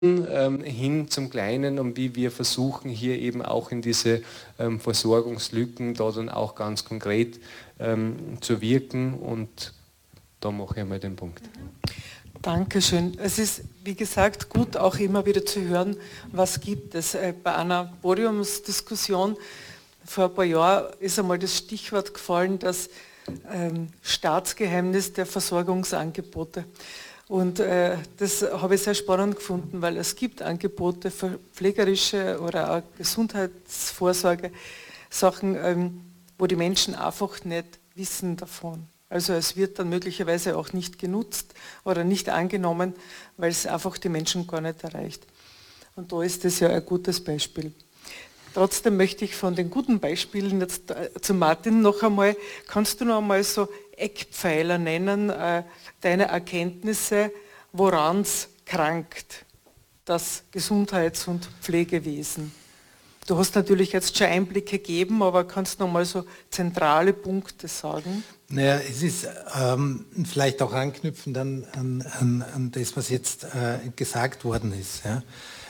hin zum Kleinen und wie wir versuchen, hier eben auch in diese Versorgungslücken da dann auch ganz konkret zu wirken, und da mache ich einmal den Punkt. Dankeschön. Es ist, wie gesagt, gut auch immer wieder zu hören, was gibt es. Bei einer Podiumsdiskussion vor ein paar Jahren ist einmal das Stichwort gefallen, das Staatsgeheimnis der Versorgungsangebote. Und das habe ich sehr spannend gefunden, weil es gibt Angebote für pflegerische oder auch Gesundheitsvorsorge, Sachen, wo die Menschen einfach nicht wissen davon. Also es wird dann möglicherweise auch nicht genutzt oder nicht angenommen, weil es einfach die Menschen gar nicht erreicht. Und da ist das ja ein gutes Beispiel. Trotzdem möchte ich von den guten Beispielen jetzt zu Martin noch einmal, kannst du noch einmal so Eckpfeiler nennen, deine Erkenntnisse, woran es krankt, das Gesundheits- und Pflegewesen? Du hast natürlich jetzt schon Einblicke gegeben, aber kannst du noch mal so zentrale Punkte sagen? Naja, es ist vielleicht auch anknüpfend an das, was jetzt gesagt worden ist. Ja.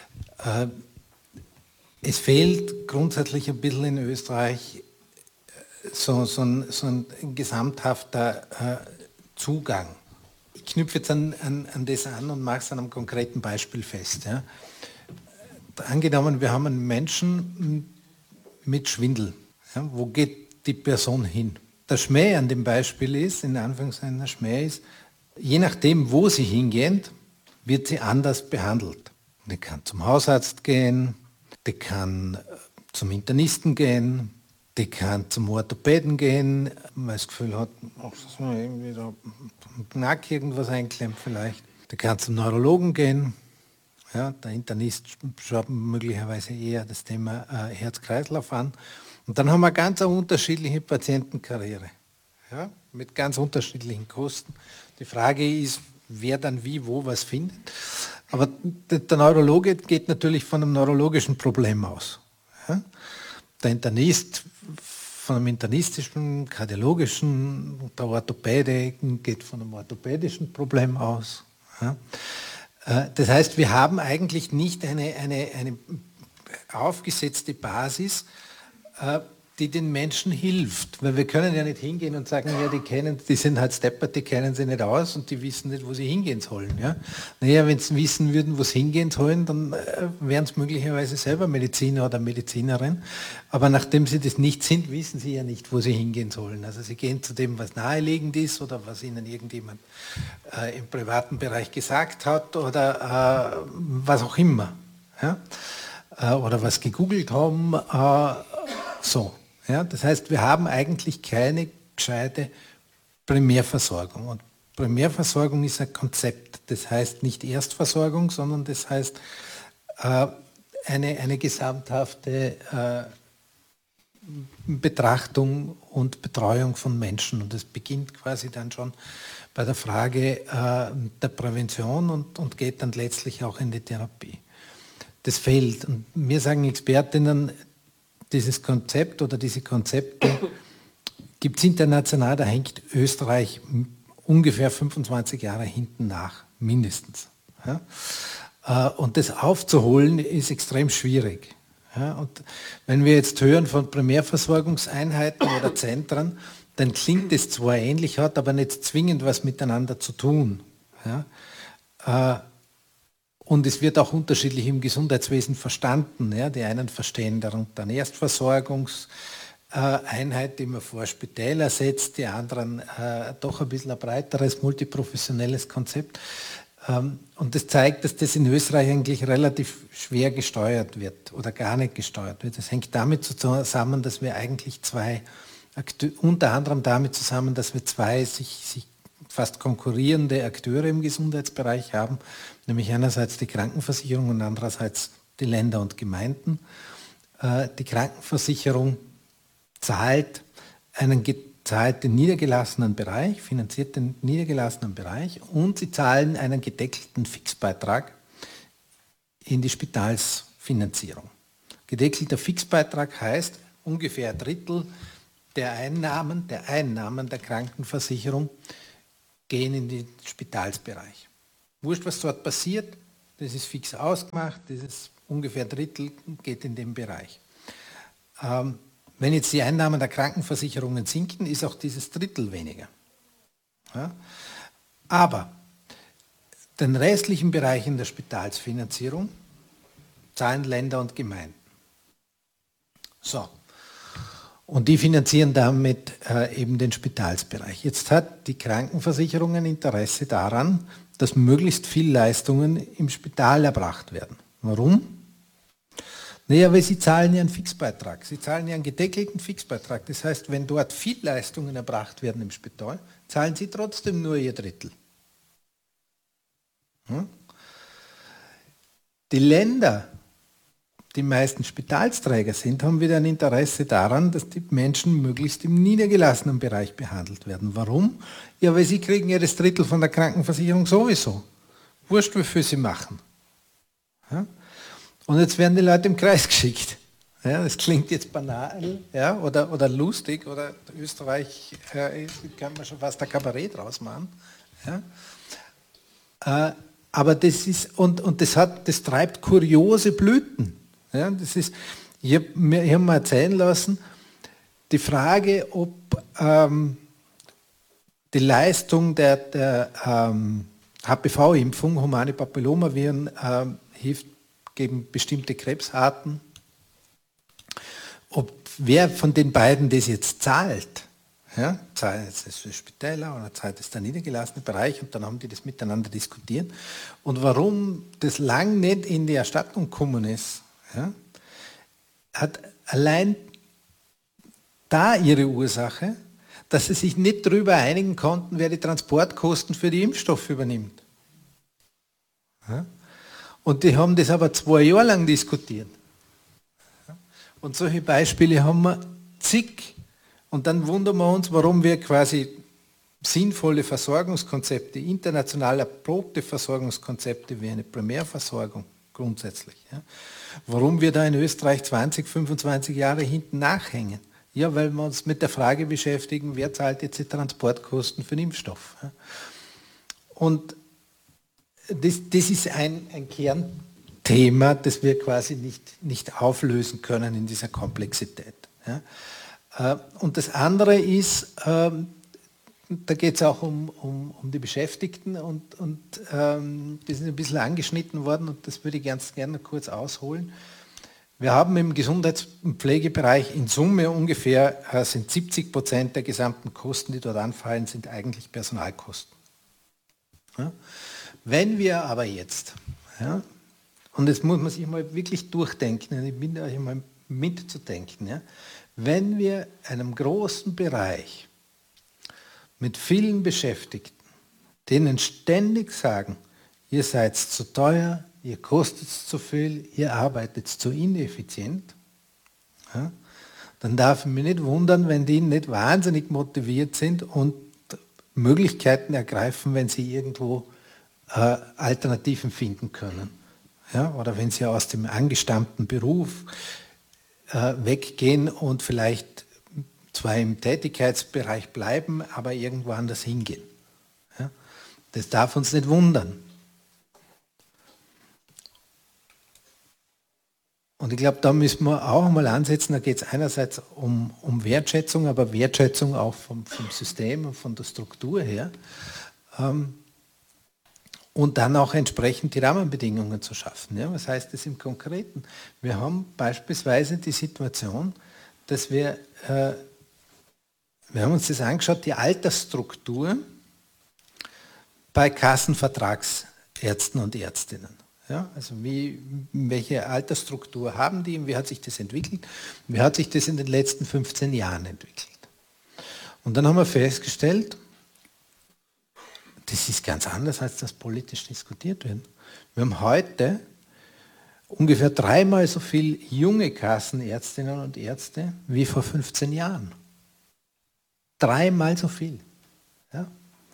Es fehlt grundsätzlich ein bisschen in Österreich so ein gesamthafter Zugang. Ich knüpfe jetzt an das an und mache es an einem konkreten Beispiel fest. Ja. Angenommen, wir haben einen Menschen mit Schwindel. Ja, wo geht die Person hin? Der Schmäh an dem Beispiel ist, in Anführungszeichen der Schmäh ist, je nachdem, wo sie hingeht, wird sie anders behandelt. Die kann zum Hausarzt gehen, die kann zum Internisten gehen, die kann zum Orthopäden gehen, weil das Gefühl hat, dass man irgendwie da im Knack irgendwas einklemmt vielleicht. Die kann zum Neurologen gehen. Ja, der Internist schaut möglicherweise eher das Thema Herz-Kreislauf an. Und dann haben wir ganz eine unterschiedliche Patientenkarriere, ja, mit ganz unterschiedlichen Kosten. Die Frage ist, wer dann wie, wo was findet. Aber der Neurologe geht natürlich von einem neurologischen Problem aus. Ja. Der Internist von einem internistischen, kardiologischen, der Orthopäde geht von einem orthopädischen Problem aus. Ja. Das heißt, wir haben eigentlich nicht eine aufgesetzte Basis, die den Menschen hilft. Weil wir können ja nicht hingehen und sagen, ja, die sind halt steppert, die kennen sie nicht aus und die wissen nicht, wo sie hingehen sollen. Ja? Naja, wenn sie wissen würden, wo sie hingehen sollen, dann wären es möglicherweise selber Mediziner oder Medizinerin. Aber nachdem sie das nicht sind, wissen sie ja nicht, wo sie hingehen sollen. Also sie gehen zu dem, was naheliegend ist oder was ihnen irgendjemand im privaten Bereich gesagt hat oder was auch immer. Ja? Oder was gegoogelt haben. So. Ja, das heißt, wir haben eigentlich keine gescheite Primärversorgung. Und Primärversorgung ist ein Konzept. Das heißt nicht Erstversorgung, sondern das heißt eine gesamthafte Betrachtung und Betreuung von Menschen. Und das beginnt quasi dann schon bei der Frage der Prävention und geht dann letztlich auch in die Therapie. Das fehlt. Und mir sagen Expertinnen, dieses Konzept oder diese Konzepte gibt es international, da hängt Österreich ungefähr 25 Jahre hinten nach, mindestens. Ja? Und das aufzuholen ist extrem schwierig. Ja? Und wenn wir jetzt hören von Primärversorgungseinheiten oder Zentren, dann klingt es zwar ähnlich, hat aber nicht zwingend was miteinander zu tun. Ja? Und es wird auch unterschiedlich im Gesundheitswesen verstanden. Ja? Die einen verstehen darunter eine Erstversorgungseinheit, die man vor Spitäler setzt, die anderen doch ein bisschen ein breiteres, multiprofessionelles Konzept. Und das zeigt, dass das in Österreich eigentlich relativ schwer gesteuert wird oder gar nicht gesteuert wird. Das hängt damit zusammen, dass wir eigentlich unter anderem damit zusammen, dass wir zwei sich fast konkurrierende Akteure im Gesundheitsbereich haben, nämlich einerseits die Krankenversicherung und andererseits die Länder und Gemeinden. Die Krankenversicherung zahlt den niedergelassenen Bereich, finanziert den niedergelassenen Bereich und sie zahlen einen gedeckelten Fixbeitrag in die Spitalsfinanzierung. Gedeckelter Fixbeitrag heißt, ungefähr ein Drittel der Einnahmen der Krankenversicherung gehen in den Spitalsbereich. Wurscht, was dort passiert, das ist fix ausgemacht, das ist ungefähr ein Drittel geht in den Bereich. Wenn jetzt die Einnahmen der Krankenversicherungen sinken, ist auch dieses Drittel weniger. Ja? Aber den restlichen Bereich in der Spitalsfinanzierung zahlen Länder und Gemeinden. So. Und die finanzieren damit eben den Spitalsbereich. Jetzt hat die Krankenversicherung ein Interesse daran, dass möglichst viel Leistungen im Spital erbracht werden. Warum? Naja, weil sie zahlen ja einen Fixbeitrag. Sie zahlen ja einen gedeckelten Fixbeitrag. Das heißt, wenn dort viel Leistungen erbracht werden im Spital, zahlen sie trotzdem nur ihr Drittel. Die Länder, die meisten Spitalsträger sind, haben wieder ein Interesse daran, dass die Menschen möglichst im niedergelassenen Bereich behandelt werden. Warum? Ja, weil sie kriegen ja das Drittel von der Krankenversicherung sowieso. Wurscht, wofür sie machen. Ja? Und jetzt werden die Leute im Kreis geschickt. Ja, das klingt jetzt banal, ja, oder lustig, oder Österreich kann man schon fast ein Kabarett draus machen. Ja? Aber das ist, und das treibt kuriose Blüten. Ja, das ist, ich habe mir erzählen lassen, die Frage, ob die Leistung der HPV-Impfung, humane Papillomaviren, hilft gegen bestimmte Krebsarten, ob wer von den beiden das jetzt zahlt, ja, zahlt es für Spitäler oder zahlt es der niedergelassene Bereich, und dann haben die das miteinander diskutiert. Und warum das lang nicht in die Erstattung gekommen ist, ja, hat allein da ihre Ursache, dass sie sich nicht darüber einigen konnten, wer die Transportkosten für die Impfstoffe übernimmt. Ja? Und die haben das aber 2 Jahre lang diskutiert. Und solche Beispiele haben wir zig. Und dann wundern wir uns, warum wir quasi sinnvolle Versorgungskonzepte, international erprobte Versorgungskonzepte wie eine Primärversorgung grundsätzlich, ja, warum wir da in Österreich 20, 25 Jahre hinten nachhängen. Ja, weil wir uns mit der Frage beschäftigen, wer zahlt jetzt die Transportkosten für den Impfstoff. Ja. Und das ist ein Kernthema, das wir quasi nicht auflösen können in dieser Komplexität. Ja. Und das andere ist, da geht es auch um die Beschäftigten, und das ist ein bisschen angeschnitten worden, und das würde ich ganz gerne kurz ausholen. Wir haben im Gesundheits- und Pflegebereich in Summe ungefähr sind 70% der gesamten Kosten, die dort anfallen, sind eigentlich Personalkosten. Ja? Wenn wir aber jetzt, ja, und jetzt muss man sich mal wirklich durchdenken, ich bitte euch mal mitzudenken, ja, wenn wir einem großen Bereich mit vielen Beschäftigten, denen ständig sagen, ihr seid zu teuer, ihr kostet zu viel, ihr arbeitet zu ineffizient, ja, dann darf ich mich nicht wundern, wenn die nicht wahnsinnig motiviert sind und Möglichkeiten ergreifen, wenn sie irgendwo Alternativen finden können. Ja, oder wenn sie aus dem angestammten Beruf weggehen und vielleicht zwar im Tätigkeitsbereich bleiben, aber irgendwo anders hingehen. Ja, das darf uns nicht wundern. Und ich glaube, da müssen wir auch mal ansetzen, da geht es einerseits um Wertschätzung, aber Wertschätzung auch vom System und von der Struktur her. Und dann auch entsprechend die Rahmenbedingungen zu schaffen. Ja, was heißt das im Konkreten? Wir haben beispielsweise die Situation, dass wir haben uns das angeschaut, die Altersstruktur bei Kassenvertragsärzten und Ärztinnen. Ja, also welche Altersstruktur haben die und wie hat sich das entwickelt? Wie hat sich das in den letzten 15 Jahren entwickelt? Und dann haben wir festgestellt, das ist ganz anders, als das politisch diskutiert wird. Wir haben heute ungefähr 3-mal so viele junge Kassenärztinnen und Ärzte wie vor 15 Jahren. 3-mal so viel. Ja.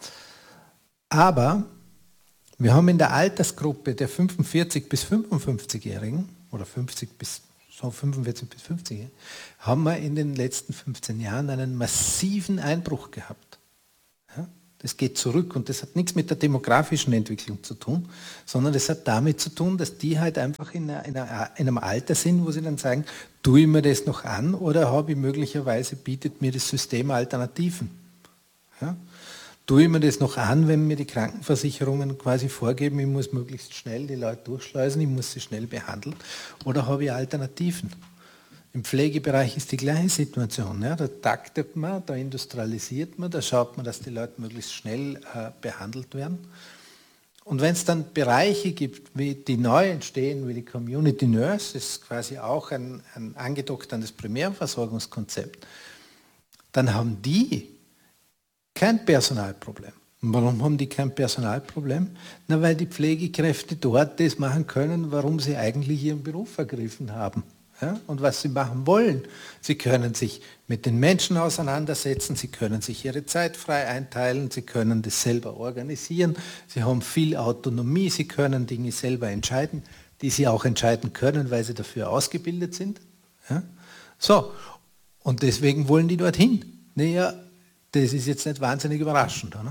Aber wir haben in der Altersgruppe der 45 bis 55-Jährigen oder 45 bis 50-Jährigen, haben wir in den letzten 15 Jahren einen massiven Einbruch gehabt. Ja. Das geht zurück und das hat nichts mit der demografischen Entwicklung zu tun, sondern das hat damit zu tun, dass die halt einfach in einem Alter sind, wo sie dann sagen, tue ich mir das noch an oder habe ich möglicherweise, bietet mir das System Alternativen. Ja? Tue ich mir das noch an, wenn mir die Krankenversicherungen quasi vorgeben, ich muss möglichst schnell die Leute durchschleusen, ich muss sie schnell behandeln, oder habe ich Alternativen? Im Pflegebereich ist die gleiche Situation. Ja? Da taktet man, da industrialisiert man, da schaut man, dass die Leute möglichst schnell behandelt werden. Und wenn es dann Bereiche gibt, wie die neu entstehen, wie die Community Nurse, das ist quasi auch ein angedockt an das Primärversorgungskonzept, dann haben die kein Personalproblem. Und warum haben die kein Personalproblem? Na, weil die Pflegekräfte dort das machen können, warum sie eigentlich ihren Beruf ergriffen haben. Ja, und was sie machen wollen. Sie können sich mit den Menschen auseinandersetzen, sie können sich ihre Zeit frei einteilen, sie können das selber organisieren, sie haben viel Autonomie, sie können Dinge selber entscheiden, die sie auch entscheiden können, weil sie dafür ausgebildet sind. Ja? So, und deswegen wollen die dorthin. Naja, das ist jetzt nicht wahnsinnig überraschend, oder?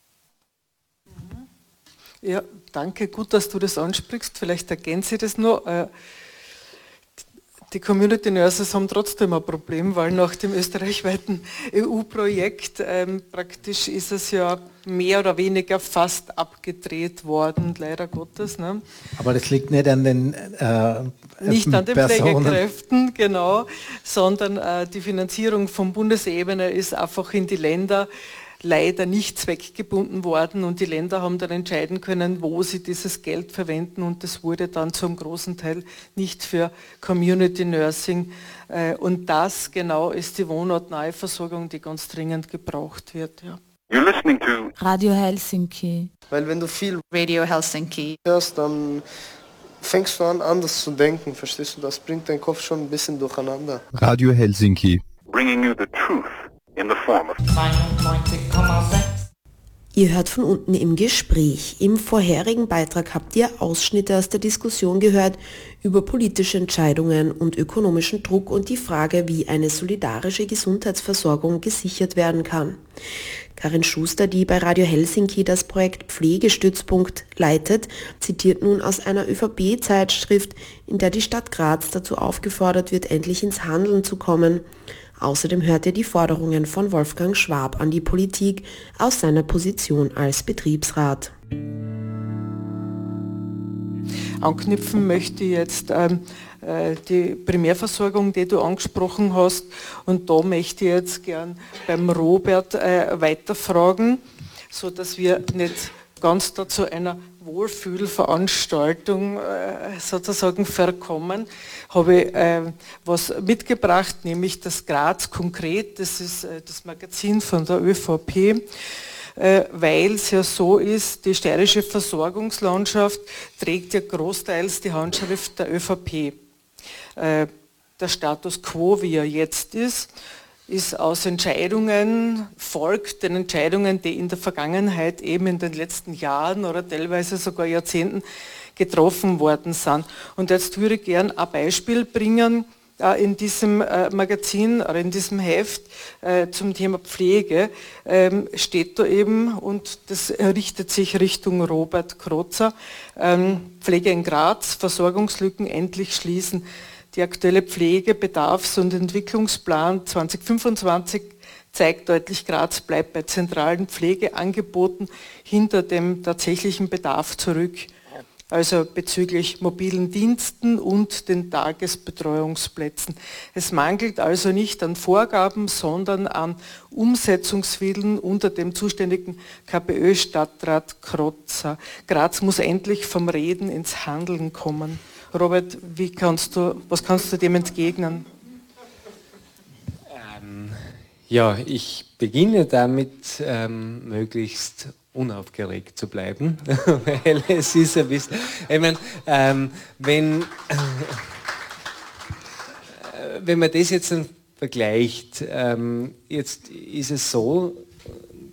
Ja, danke, gut, dass du das ansprichst. Vielleicht ergänze ich das noch. Die Community Nurses haben trotzdem ein Problem, weil nach dem österreichweiten EU-Projekt praktisch ist es ja mehr oder weniger fast abgedreht worden, leider Gottes. Ne? Aber das liegt nicht an den nicht an den Personen. Pflegekräften, genau, sondern die Finanzierung von Bundesebene ist einfach in die Länder leider nicht zweckgebunden worden und die Länder haben dann entscheiden können, wo sie dieses Geld verwenden und das wurde dann zum großen Teil nicht für Community Nursing und das genau ist die wohnortnahe Versorgung, die ganz dringend gebraucht wird. Ja. You're listening to Radio Helsinki. Weil wenn du viel Radio Helsinki hörst, dann fängst du an, anders zu denken, verstehst du? Das bringt deinen Kopf schon ein bisschen durcheinander. Radio Helsinki. bringing you the truth in the form of 92,6. Ihr hört von unten im Gespräch. Im vorherigen Beitrag habt ihr Ausschnitte aus der Diskussion gehört über politische Entscheidungen und ökonomischen Druck und die Frage, wie eine solidarische Gesundheitsversorgung gesichert werden kann. Karin Schuster, die bei Radio Helsinki das Projekt Pflegestützpunkt leitet, zitiert nun aus einer ÖVP-Zeitschrift, in der die Stadt Graz dazu aufgefordert wird, endlich ins Handeln zu kommen. Außerdem hört ihr die Forderungen von Wolfgang Schwab an die Politik aus seiner Position als Betriebsrat. Anknüpfen möchte ich jetzt die Primärversorgung, die du angesprochen hast, und da möchte ich jetzt gern beim Robert weiterfragen, so dass wir nicht ganz da zu einer Wohlfühlveranstaltung sozusagen verkommen, habe ich was mitgebracht, nämlich das Graz konkret, das ist das Magazin von der ÖVP, weil es ja so ist, die steirische Versorgungslandschaft trägt ja großteils die Handschrift der ÖVP. Der Status quo, wie er jetzt ist aus Entscheidungen, folgt den Entscheidungen, die in der Vergangenheit eben in den letzten Jahren oder teilweise sogar Jahrzehnten getroffen worden sind. Und jetzt würde ich gern ein Beispiel bringen in diesem Magazin oder in diesem Heft zum Thema Pflege, steht da eben, und das richtet sich Richtung Robert Krozer, Pflege in Graz, Versorgungslücken endlich schließen. Die aktuelle Pflegebedarfs- und Entwicklungsplan 2025 zeigt deutlich, Graz bleibt bei zentralen Pflegeangeboten hinter dem tatsächlichen Bedarf zurück. Also bezüglich mobilen Diensten und den Tagesbetreuungsplätzen. Es mangelt also nicht an Vorgaben, sondern an Umsetzungswillen unter dem zuständigen KPÖ-Stadtrat Krozer. Graz muss endlich vom Reden ins Handeln kommen. Robert, was kannst du dem entgegnen? Ja, ich beginne damit, möglichst unaufgeregt zu bleiben, weil es ist ein bisschen, ich meine, wenn man das jetzt vergleicht, jetzt ist es so,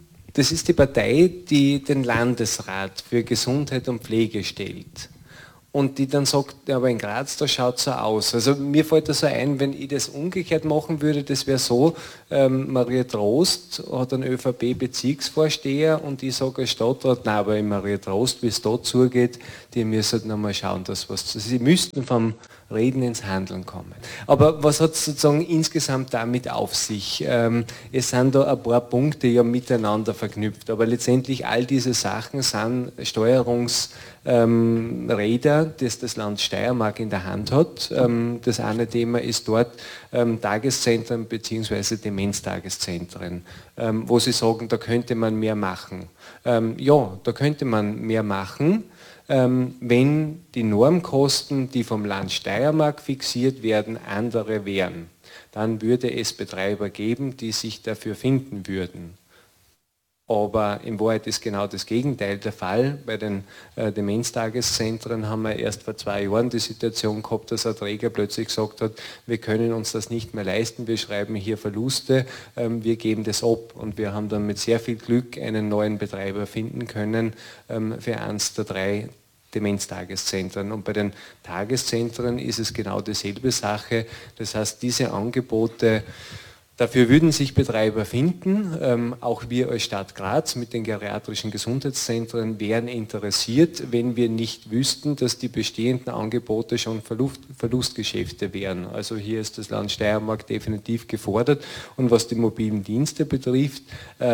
das ist die Partei, die den Landesrat für Gesundheit und Pflege stellt. und die dann sagt, ja, aber in Graz, da schaut so aus. Also mir fällt da so ein, wenn ich das umgekehrt machen würde, das wäre so, Maria Trost hat einen ÖVP-Bezirksvorsteher und ich sage als Stadtrat, nein, aber in Maria Trost, wie es da zugeht, die müssen halt nochmal schauen, dass was, sie müssten vom Reden ins Handeln kommen. Aber was hat es sozusagen insgesamt damit auf sich? Es sind da ein paar Punkte ja miteinander verknüpft, aber letztendlich all diese Sachen sind Steuerungsräder, das das Land Steiermark in der Hand hat. Das eine Thema ist dort Tageszentren bzw. Demenztageszentren, wo sie sagen, da könnte man mehr machen. Ja, da könnte man mehr machen, wenn die Normkosten, die vom Land Steiermark fixiert werden, andere wären. Dann würde es Betreiber geben, die sich dafür finden würden. Aber in Wahrheit ist genau das Gegenteil der Fall. Bei den Demenztageszentren haben wir erst vor 2 Jahren die Situation gehabt, dass ein Träger plötzlich gesagt hat, wir können uns das nicht mehr leisten, wir schreiben hier Verluste, wir geben das ab. Und wir haben dann mit sehr viel Glück einen neuen Betreiber finden können für eins der 3 Demenztageszentren. Und bei den Tageszentren ist es genau dieselbe Sache. Das heißt, diese Angebote, dafür würden sich Betreiber finden. Auch wir als Stadt Graz mit den geriatrischen Gesundheitszentren wären interessiert, wenn wir nicht wüssten, dass die bestehenden Angebote schon Verlustgeschäfte wären. Also hier ist das Land Steiermark definitiv gefordert. Und was die mobilen Dienste betrifft,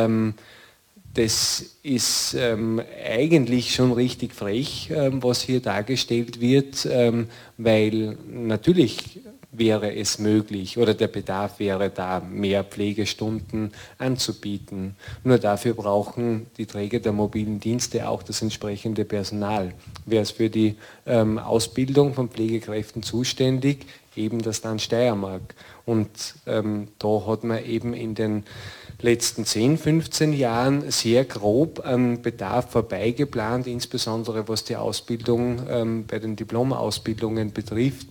das ist eigentlich schon richtig frech, was hier dargestellt wird, weil natürlich wäre es möglich oder der Bedarf wäre da, mehr Pflegestunden anzubieten. Nur dafür brauchen die Träger der mobilen Dienste auch das entsprechende Personal. Wer ist für die Ausbildung von Pflegekräften zuständig? Eben das Land Steiermark. Und da hat man eben in den letzten 10, 15 Jahren sehr grob am Bedarf vorbeigeplant, insbesondere was die Ausbildung bei den Diplomausbildungen betrifft,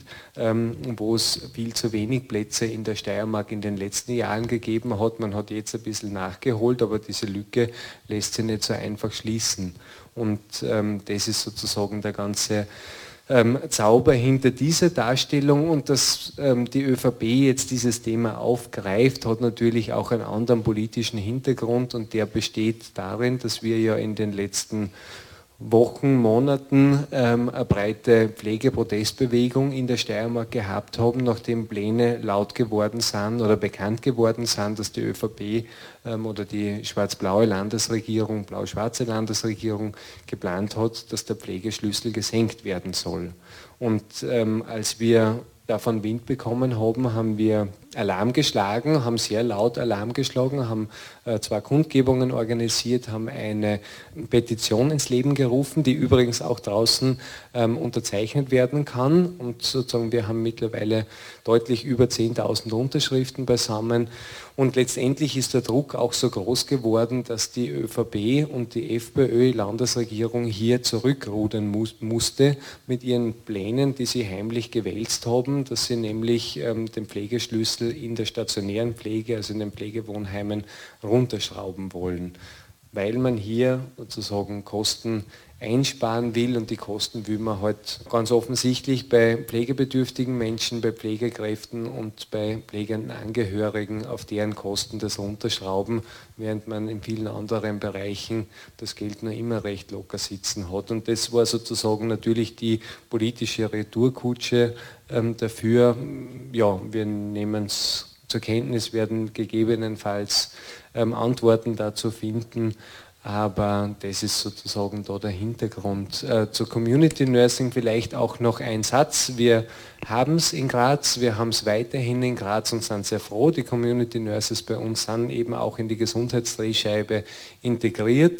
wo es viel zu wenig Plätze in der Steiermark in den letzten Jahren gegeben hat. Man hat jetzt ein bisschen nachgeholt, aber diese Lücke lässt sich nicht so einfach schließen. Und das ist sozusagen der ganze Zauber hinter dieser Darstellung, und dass die ÖVP jetzt dieses Thema aufgreift, hat natürlich auch einen anderen politischen Hintergrund, und der besteht darin, dass wir ja in den letzten Wochen, Monaten eine breite Pflegeprotestbewegung in der Steiermark gehabt haben, nachdem Pläne laut geworden sind oder bekannt geworden sind, dass die ÖVP oder die schwarz-blaue Landesregierung, blau-schwarze Landesregierung geplant hat, dass der Pflegeschlüssel gesenkt werden soll. Und als wir davon Wind bekommen haben, haben wir Alarm geschlagen, haben sehr laut Alarm geschlagen, haben 2 Kundgebungen organisiert, haben eine Petition ins Leben gerufen, die übrigens auch draußen unterzeichnet werden kann. Und sozusagen wir haben mittlerweile deutlich über 10.000 Unterschriften beisammen. Und letztendlich ist der Druck auch so groß geworden, dass die ÖVP und die FPÖ, Landesregierung, hier zurückrudern musste mit ihren Plänen, die sie heimlich gewälzt haben, dass sie nämlich den Pflegeschlüssel in der stationären Pflege, also in den Pflegewohnheimen, runterschrauben wollen, weil man hier sozusagen Kosten einsparen will, und die Kosten will man halt ganz offensichtlich bei pflegebedürftigen Menschen, bei Pflegekräften und bei pflegenden Angehörigen auf deren Kosten das runterschrauben, während man in vielen anderen Bereichen das Geld noch immer recht locker sitzen hat. Und das war sozusagen natürlich die politische Retourkutsche dafür. Ja, wir nehmen es zur Kenntnis, werden gegebenenfalls Antworten dazu finden. Aber das ist sozusagen da der Hintergrund. Zur Community Nursing vielleicht auch noch ein Satz. Wir haben es in Graz, wir haben es weiterhin in Graz und sind sehr froh. Die Community Nurses bei uns sind eben auch in die Gesundheitsdrehscheibe integriert.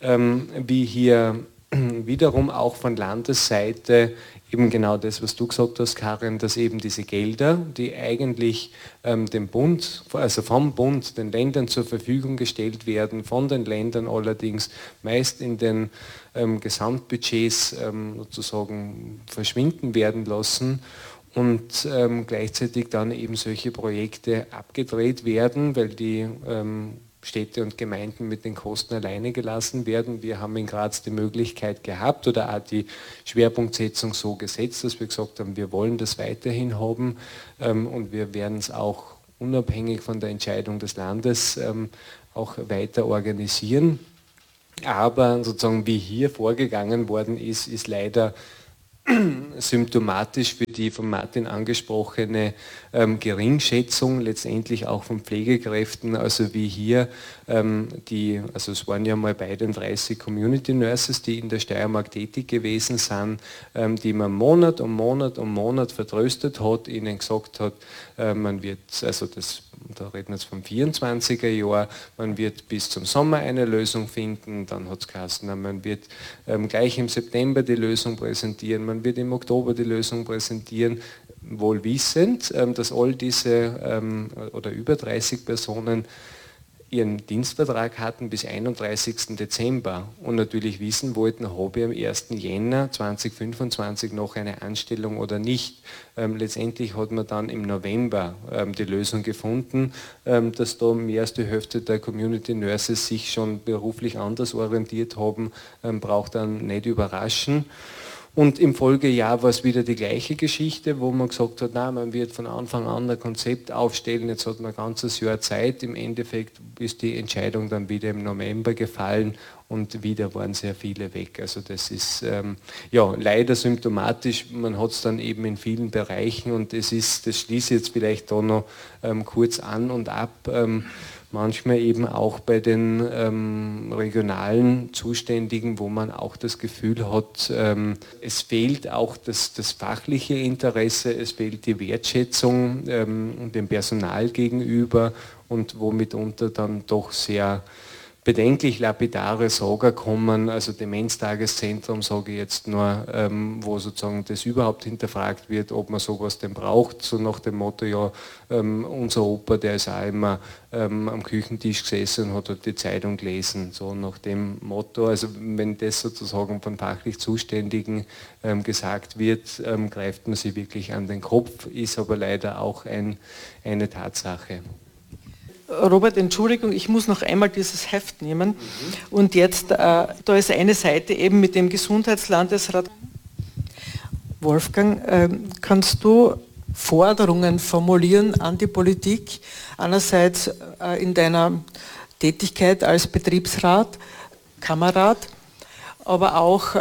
Wie hier wiederum auch von Landesseite eben genau das, was du gesagt hast, Karin, dass eben diese Gelder, die eigentlich dem Bund, also vom Bund, den Ländern zur Verfügung gestellt werden, von den Ländern allerdings meist in den Gesamtbudgets sozusagen verschwinden werden lassen und gleichzeitig dann eben solche Projekte abgedreht werden, weil die Städte und Gemeinden mit den Kosten alleine gelassen werden. Wir haben in Graz die Möglichkeit gehabt oder auch die Schwerpunktsetzung so gesetzt, dass wir gesagt haben, wir wollen das weiterhin haben und wir werden es auch unabhängig von der Entscheidung des Landes auch weiter organisieren. Aber sozusagen wie hier vorgegangen worden ist, ist leider symptomatisch für die von Martin angesprochene Geringschätzung, letztendlich auch von Pflegekräften, also wie hier also es waren ja mal bei den 30 Community Nurses, die in der Steiermark tätig gewesen sind, die man Monat um Monat vertröstet hat, ihnen gesagt hat, man wird, also da reden wir jetzt vom 24er Jahr, man wird bis zum Sommer eine Lösung finden, dann hat es geheißen, man wird gleich im September die Lösung präsentieren, man wird im Oktober die Lösung präsentieren, wohl wissend, dass all diese oder über 30 Personen ihren Dienstvertrag hatten bis 31. Dezember und natürlich wissen wollten, habe ich am 1. Jänner 2025 noch eine Anstellung oder nicht. Letztendlich hat man dann im November die Lösung gefunden, dass da mehr als die Hälfte der Community Nurses sich schon beruflich anders orientiert haben, braucht dann nicht überraschen. Und im Folgejahr war es wieder die gleiche Geschichte, wo man gesagt hat, nein, man wird von Anfang an ein Konzept aufstellen, jetzt hat man ein ganzes Jahr Zeit. Im Endeffekt ist die Entscheidung dann wieder im November gefallen und wieder waren sehr viele weg. Also das ist leider symptomatisch, man hat es dann eben in vielen Bereichen und das schließe ich jetzt vielleicht da noch kurz an und ab. Manchmal eben auch bei den regionalen Zuständigen, wo man auch das Gefühl hat, es fehlt auch das fachliche Interesse, es fehlt die Wertschätzung dem Personal gegenüber und wo mitunter dann doch sehr bedenklich lapidare Sager kommen, also Demenztageszentrum, sage ich jetzt nur, wo sozusagen das überhaupt hinterfragt wird, ob man sowas denn braucht, so nach dem Motto, ja, unser Opa, der ist auch immer am Küchentisch gesessen und hat dort die Zeitung gelesen, so nach dem Motto, also wenn das sozusagen von fachlich Zuständigen gesagt wird, greift man sich wirklich an den Kopf, ist aber leider auch eine Tatsache. Robert, Entschuldigung, ich muss noch einmal dieses Heft nehmen. Und jetzt, da ist eine Seite eben mit dem Gesundheitslandesrat. Wolfgang, kannst du Forderungen formulieren an die Politik, einerseits in deiner Tätigkeit als Betriebsrat, Kammerrat, aber auch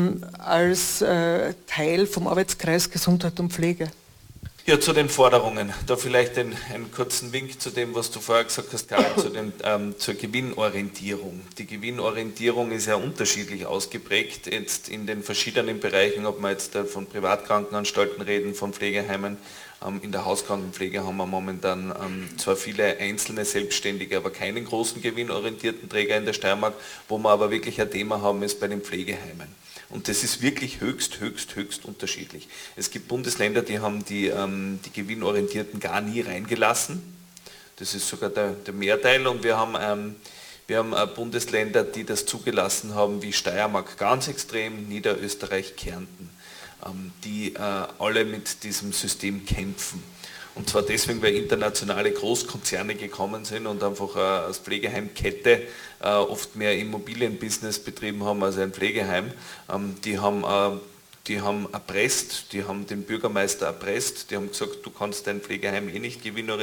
als Teil vom Arbeitskreis Gesundheit und Pflege? Ja, zu den Forderungen. Da vielleicht einen kurzen Wink zu dem, was du vorher gesagt hast, Karin, zur Gewinnorientierung. Die Gewinnorientierung ist ja unterschiedlich ausgeprägt jetzt in den verschiedenen Bereichen, ob wir jetzt von Privatkrankenanstalten reden, von Pflegeheimen. In der Hauskrankenpflege haben wir momentan zwar viele einzelne Selbstständige, aber keinen großen gewinnorientierten Träger in der Steiermark. Wo wir aber wirklich ein Thema haben, ist bei den Pflegeheimen. Und das ist wirklich höchst unterschiedlich. Es gibt Bundesländer, die haben die Gewinnorientierten gar nie reingelassen. Das ist sogar der Mehrteil. Und wir haben Bundesländer, die das zugelassen haben, wie Steiermark ganz extrem, Niederösterreich, Kärnten, die alle mit diesem System kämpfen. Und zwar deswegen, weil internationale Großkonzerne gekommen sind und einfach als Pflegeheimkette oft mehr Immobilienbusiness betrieben haben als ein Pflegeheim. Die haben erpresst, die haben den Bürgermeister erpresst, die haben gesagt, du kannst dein Pflegeheim nicht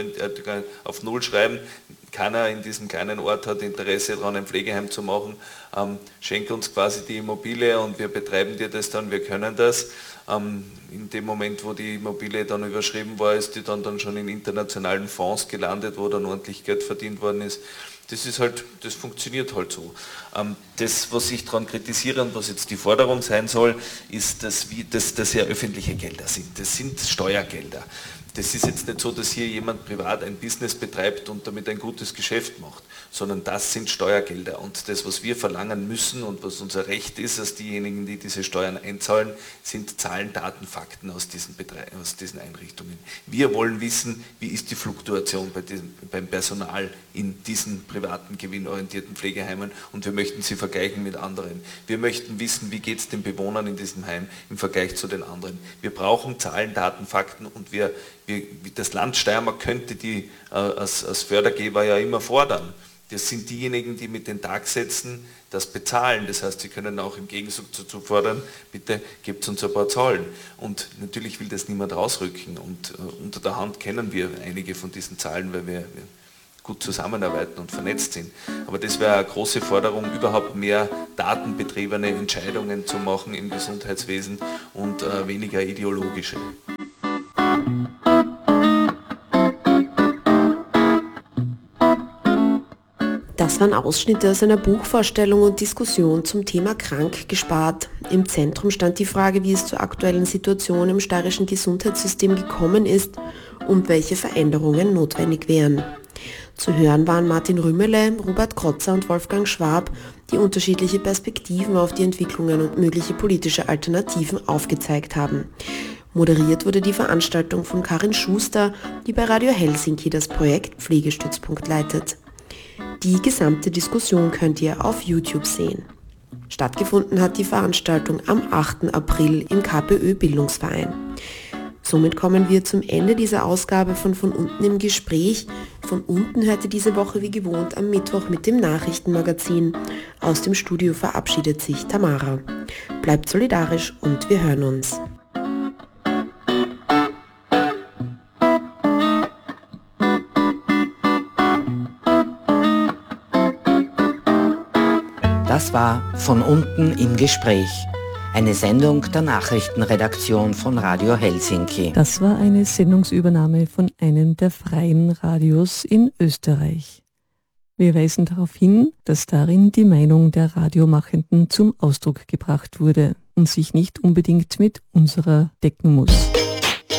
auf Null schreiben. Keiner in diesem kleinen Ort hat Interesse daran, ein Pflegeheim zu machen. Schenk uns quasi die Immobilie und wir betreiben dir das dann, wir können das. In dem Moment, wo die Immobilie dann überschrieben war, ist die dann schon in internationalen Fonds gelandet, wo dann ordentlich Geld verdient worden ist. Das funktioniert halt so. Das, was ich daran kritisiere und was jetzt die Forderung sein soll, ist, dass das ja öffentliche Gelder sind. Das sind Steuergelder. Das ist jetzt nicht so, dass hier jemand privat ein Business betreibt und damit ein gutes Geschäft macht, sondern das sind Steuergelder. Und das, was wir verlangen müssen und was unser Recht ist, als diejenigen, die diese Steuern einzahlen, sind Zahlen, Daten, Fakten aus diesen Einrichtungen. Wir wollen wissen, wie ist die Fluktuation beim Personal in diesen privaten, gewinnorientierten Pflegeheimen und wir möchten sie vergleichen mit anderen. Wir möchten wissen, wie geht es den Bewohnern in diesem Heim im Vergleich zu den anderen. Wir brauchen Zahlen, Daten, Fakten und das Land Steiermark könnte die als Fördergeber ja immer fordern. Das sind diejenigen, die mit den Tagsätzen das bezahlen. Das heißt, sie können auch im Gegenzug dazu fordern, bitte gebt uns ein paar Zahlen. Und natürlich will das niemand rausrücken. Und unter der Hand kennen wir einige von diesen Zahlen, weil wir gut zusammenarbeiten und vernetzt sind. Aber das wäre eine große Forderung, überhaupt mehr datenbetriebene Entscheidungen zu machen im Gesundheitswesen und weniger ideologische. Das waren Ausschnitte aus einer Buchvorstellung und Diskussion zum Thema Krank gespart. Im Zentrum stand die Frage, wie es zur aktuellen Situation im steirischen Gesundheitssystem gekommen ist und welche Veränderungen notwendig wären. Zu hören waren Martin Rümmele, Robert Krotzer und Wolfgang Schwab, die unterschiedliche Perspektiven auf die Entwicklungen und mögliche politische Alternativen aufgezeigt haben. Moderiert wurde die Veranstaltung von Karin Schuster, die bei Radio Helsinki das Projekt Pflegestützpunkt leitet. Die gesamte Diskussion könnt ihr auf YouTube sehen. Stattgefunden hat die Veranstaltung am 8. April im KPÖ Bildungsverein. Somit kommen wir zum Ende dieser Ausgabe von unten im Gespräch. Von unten hört ihr diese Woche wie gewohnt am Mittwoch mit dem Nachrichtenmagazin. Aus dem Studio verabschiedet sich Tamara. Bleibt solidarisch und wir hören uns. Das war von unten im Gespräch. Eine Sendung der Nachrichtenredaktion von Radio Helsinki. Das war eine Sendungsübernahme von einem der freien Radios in Österreich. Wir weisen darauf hin, dass darin die Meinung der Radiomachenden zum Ausdruck gebracht wurde und sich nicht unbedingt mit unserer decken muss.